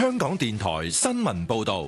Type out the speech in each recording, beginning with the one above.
香港電台新聞報道。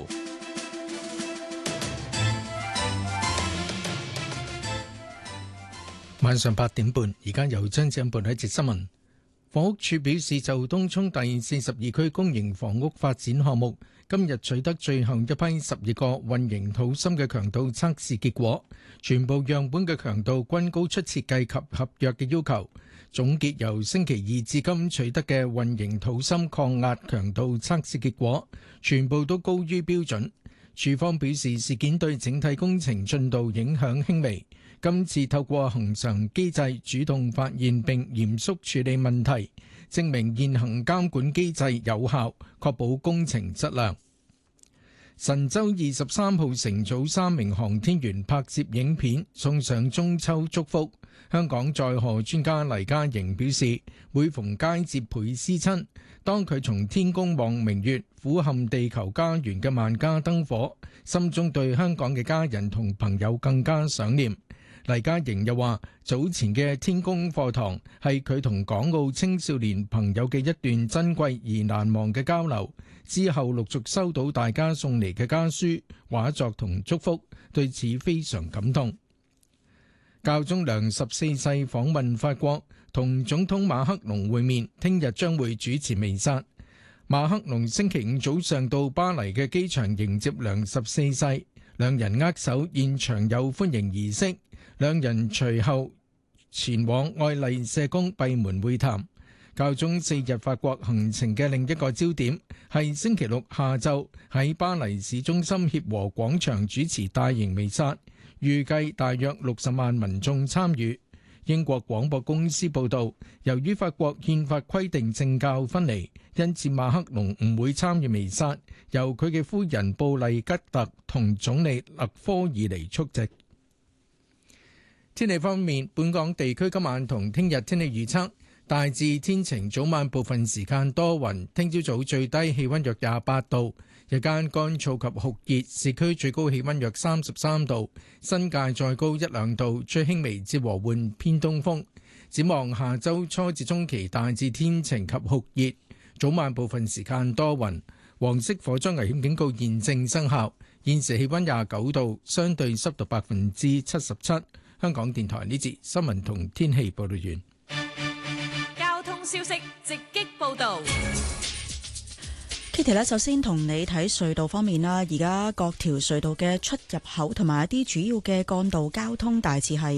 晚上8點半，而家由張子欣報道一節新聞。房屋署表示，就東涌第42區公營房屋發展項目，今日取得最後一批12個混凝土芯嘅強度測試結果，全部樣本嘅強度均高出設計及合約嘅要求。總結由星期二至今取得嘅混凝土芯抗壓強度測試結果，全部都高於標準。署方表示，事件對整體工程進度影響輕微。今次透過恆常機制主動發現並嚴肅處理問題，證明現行監管機制有效，確保工程質量。神舟23號乘組3名航天員拍攝影片，送上中秋祝福。香港載荷專家黎嘉瑩表示，每逢佳節倍思親，當佢從天宮望明月，俯瞰地球家園嘅萬家燈火，心中對香港嘅家人同朋友更加想念。黎嘉瑩又話，早前嘅天宮課堂係佢同港澳青少年朋友嘅一段珍貴而難忘嘅交流，之後陸續收到大家送嚟嘅家書、畫作同祝福，對此非常感動。教宗良14世訪問法國，同總統馬克龍會面，聽日將會主持彌撒。馬克龍星期五早上到巴黎嘅機場迎接良14世，兩人握手，現場有歡迎儀式。兩人隨後前往愛麗舍宮閉門會談。教宗4日法國行程嘅另一個焦點係星期六下晝喺巴黎市中心協和廣場主持大型彌撒，預計大約60萬民眾參與。英國廣播公司報導，由於法國憲法規定政教分離，因此馬克龍唔會參與彌撒，由佢嘅夫人布麗吉特同總理勒科爾尼出席。天氣方面，本港地區今晚同聽日天氣預測大致天晴，早晚部分時間多雲。聽朝早最低氣溫約28度，日間乾燥及酷熱，市區最高氣溫約33度，新界再高1-2度，吹輕微至和緩偏東風。展望下周初至中期大致天晴及酷熱，早晚部分時間多雲。黃色火災危險警告現正生效。現時氣溫29度，相對濕度77%。香港電台呢節新聞同天氣報道完。 交通消息直擊報道。 Kitty 首先同你睇隧道方面啦，而家各條隧道嘅出入口同埋一啲主要嘅幹道交通大致係